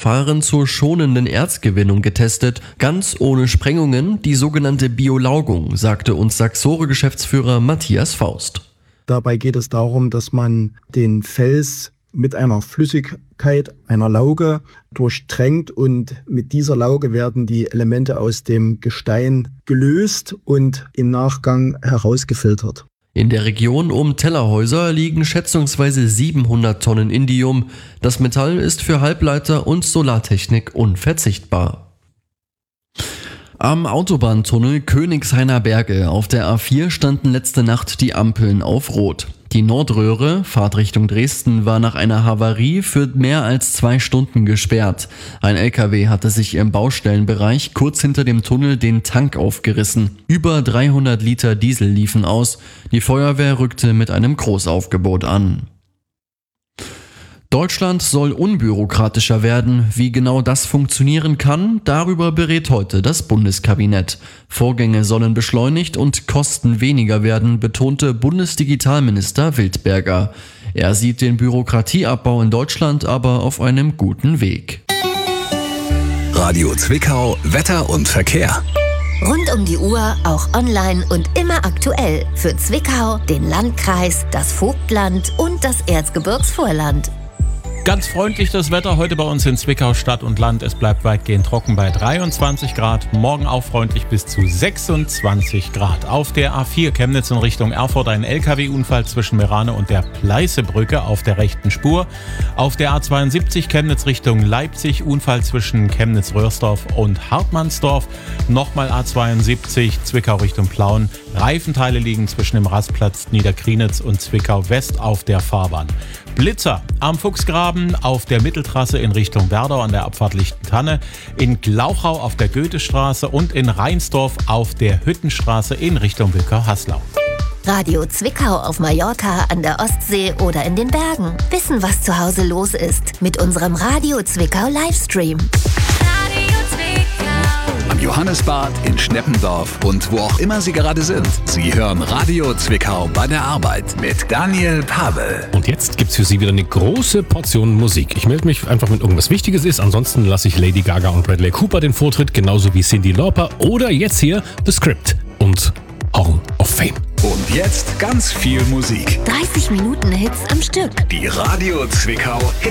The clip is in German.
Verfahren zur schonenden Erzgewinnung getestet, ganz ohne Sprengungen, die sogenannte Biolaugung, sagte uns Saxore-Geschäftsführer Matthias Faust. Dabei geht es darum, dass man den Fels mit einer Flüssigkeit, einer Lauge, durchtränkt und mit dieser Lauge werden die Elemente aus dem Gestein gelöst und im Nachgang herausgefiltert. In der Region um Tellerhäuser liegen schätzungsweise 700 Tonnen Indium. Das Metall ist für Halbleiter und Solartechnik unverzichtbar. Am Autobahntunnel Königshainer Berge auf der A4 standen letzte Nacht die Ampeln auf Rot. Die Nordröhre, Fahrtrichtung Dresden, war nach einer Havarie für mehr als 2 Stunden gesperrt. Ein LKW hatte sich im Baustellenbereich kurz hinter dem Tunnel den Tank aufgerissen. Über 300 Liter Diesel liefen aus. Die Feuerwehr rückte mit einem Großaufgebot an. Deutschland soll unbürokratischer werden. Wie genau das funktionieren kann, darüber berät heute das Bundeskabinett. Vorgänge sollen beschleunigt und Kosten weniger werden, betonte Bundesdigitalminister Wildberger. Er sieht den Bürokratieabbau in Deutschland aber auf einem guten Weg. Radio Zwickau, Wetter und Verkehr. Rund um die Uhr, auch online und immer aktuell. Für Zwickau, den Landkreis, das Vogtland und das Erzgebirgsvorland. Ganz freundlich das Wetter heute bei uns in Zwickau Stadt und Land. Es bleibt weitgehend trocken bei 23 Grad. Morgen auch freundlich bis zu 26 Grad. Auf der A4 Chemnitz in Richtung Erfurt ein LKW-Unfall zwischen Merane und der Pleißebrücke auf der rechten Spur. Auf der A72 Chemnitz Richtung Leipzig Unfall zwischen Chemnitz-Röhrsdorf und Hartmannsdorf. Nochmal A72 Zwickau Richtung Plauen. Reifenteile liegen zwischen dem Rastplatz Niederkrienitz und Zwickau West auf der Fahrbahn. Blitzer am Fuchsgraben auf der Mitteltrasse in Richtung Werdau an der Abfahrt Lichtentanne, in Glauchau auf der Goethestraße und in Rheinsdorf auf der Hüttenstraße in Richtung Wilkau-Haslau. Radio Zwickau auf Mallorca, an der Ostsee oder in den Bergen. Wissen, was zu Hause los ist mit unserem Radio Zwickau Livestream. Am Johannesbad, in Schneppendorf und wo auch immer Sie gerade sind. Sie hören Radio Zwickau bei der Arbeit mit Daniel Pavel. Und jetzt gibt's für Sie wieder eine große Portion Musik. Ich melde mich einfach, wenn irgendwas Wichtiges ist. Ansonsten lasse ich Lady Gaga und Bradley Cooper den Vortritt, genauso wie Cyndi Lauper oder jetzt hier The Script und Hall of Fame. Und jetzt ganz viel Musik. 30 Minuten Hits am Stück. Die Radio Zwickau